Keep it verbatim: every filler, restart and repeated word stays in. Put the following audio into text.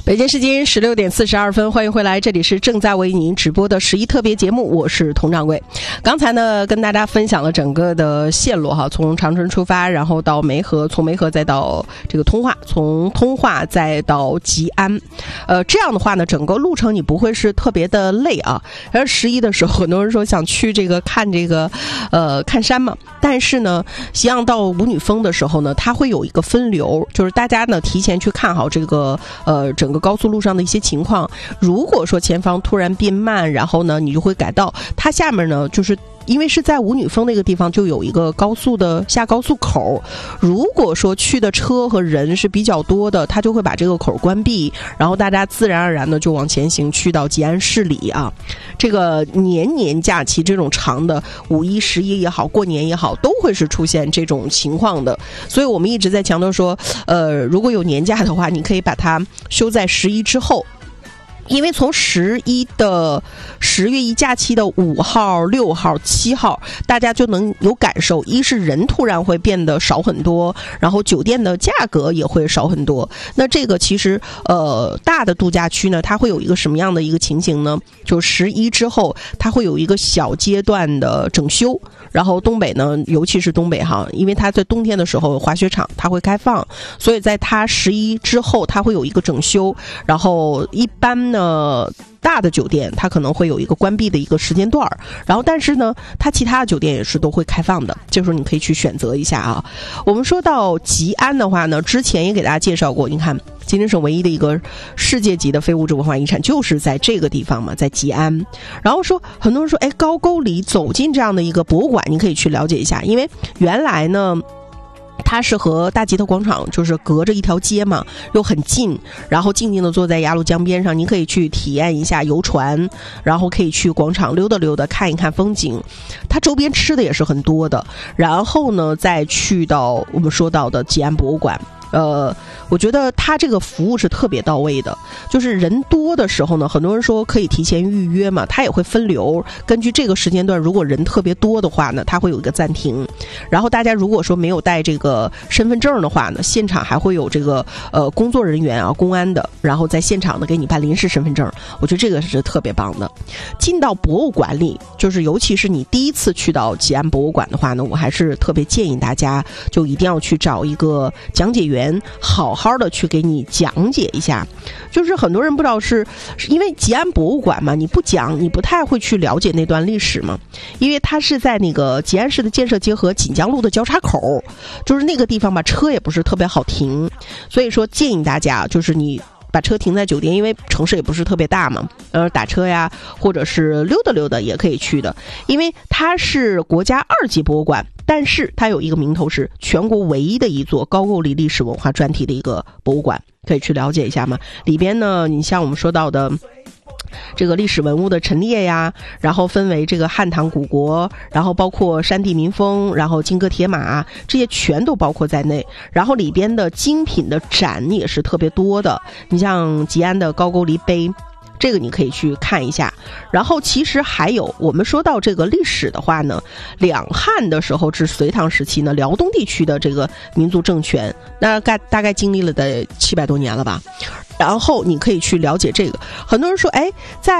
北京时间十六点四十二分，欢迎回来，这里是正在为您直播的十一特别节目，我是佟掌柜。刚才呢跟大家分享了整个的线路哈，从长春出发，然后到梅河，从梅河再到这个通化，从通化再到吉安。呃，这样的话呢，整个路程你不会是特别的累啊。而十一的时候，很多人说想去这个看这个呃看山嘛，但是呢，西藏到五女峰的时候呢，它会有一个分流，就是大家呢提前去看好这个呃整个高速路上的一些情况。如果说前方突然变慢，然后呢你就会改道，它下面呢就是因为是在五女峰那个地方就有一个高速的下高速口，如果说去的车和人是比较多的，它就会把这个口关闭，然后大家自然而然的就往前行，去到吉安市里啊。这个年年假期这种长的五一十一也好，过年也好，都会是出现这种情况的。所以我们一直在强调说呃，如果有年假的话，你可以把它休在十一之后，因为从十一的十月一假期的五号、六号、七号，大家就能有感受。一是人突然会变得少很多，然后酒店的价格也会少很多。那这个其实呃大的度假区呢，它会有一个什么样的一个情形呢？就十一之后，它会有一个小阶段的整修。然后东北呢，尤其是东北哈，因为它在冬天的时候滑雪场它会开放，所以在它十一之后，它会有一个整修。然后一般呢，大的酒店它可能会有一个关闭的一个时间段，然后但是呢，它其他的酒店也是都会开放的，这时候你可以去选择一下啊。我们说到吉安的话呢，之前也给大家介绍过，你看吉林省唯一的一个世界级的非物质文化遗产就是在这个地方嘛，在吉安。然后说很多人说，哎，高句丽走进这样的一个博物馆，你可以去了解一下，因为原来呢它是和大吉特广场就是隔着一条街嘛，又很近，然后静静的坐在鸭绿江边上，你可以去体验一下游船，然后可以去广场溜达溜达，看一看风景。它周边吃的也是很多的，然后呢再去到我们说到的吉安博物馆。呃，我觉得它这个服务是特别到位的，就是人多的时候呢，很多人说可以提前预约嘛，它也会分流，根据这个时间段，如果人特别多的话呢，它会有一个暂停。然后大家如果说没有带这个身份证的话呢，现场还会有这个呃工作人员啊，公安的，然后在现场呢给你办临时身份证，我觉得这个是特别棒的。进到博物馆里，就是尤其是你第一次去到吉安博物馆的话呢，我还是特别建议大家就一定要去找一个讲解员，好好的去给你讲解一下。就是很多人不知道是因为吉安博物馆嘛，你不讲你不太会去了解那段历史嘛，因为它是在那个吉安市的建设街和锦江路的交叉口，就是那个地方吧，车也不是特别好停，所以说建议大家就是你把车停在酒店，因为城市也不是特别大嘛，呃，打车呀，或者是溜达溜达也可以去的。因为它是国家二级博物馆，但是它有一个名头是全国唯一的一座高句丽历史文化专题的一个博物馆，可以去了解一下嘛。里边呢，你像我们说到的这个历史文物的陈列呀，然后分为这个汉唐古国，然后包括山地民风，然后金戈铁马，这些全都包括在内。然后里边的精品的展也是特别多的，你像吉安的高句丽碑，这个你可以去看一下。然后其实还有我们说到这个历史的话呢，两汉的时候至隋唐时期呢，辽东地区的这个民族政权大概大概经历了的七百多年了吧，然后你可以去了解这个。很多人说，哎，在